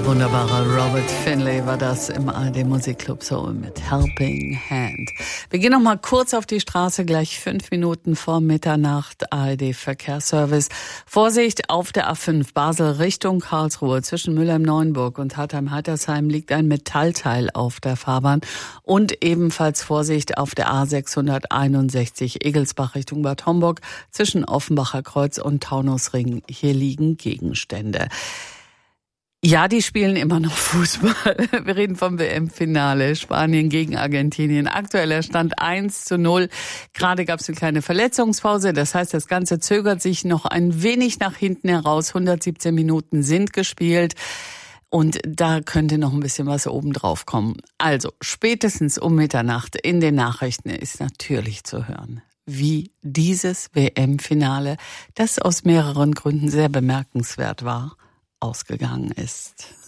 Der wunderbare Robert Finlay war das im ARD Musikclub Soul mit Helping Hand. Wir gehen noch mal kurz auf die Straße, gleich 5 Minuten vor Mitternacht. ARD Verkehrsservice. Vorsicht auf der A5 Basel Richtung Karlsruhe. Zwischen Mülheim-Neuenburg und Hartheim-Heitersheim liegt ein Metallteil auf der Fahrbahn. Und ebenfalls Vorsicht auf der A661 Egelsbach Richtung Bad Homburg. Zwischen Offenbacher Kreuz und Taunusring. Hier liegen Gegenstände. Ja, die spielen immer noch Fußball. Wir reden vom WM-Finale. Spanien gegen Argentinien. Aktueller Stand 1:0. Gerade gab es eine kleine Verletzungspause. Das heißt, das Ganze zögert sich noch ein wenig nach hinten heraus. 117 Minuten sind gespielt. Und da könnte noch ein bisschen was obendrauf kommen. Also, spätestens um Mitternacht in den Nachrichten ist natürlich zu hören, wie dieses WM-Finale, das aus mehreren Gründen sehr bemerkenswert war, ausgegangen ist.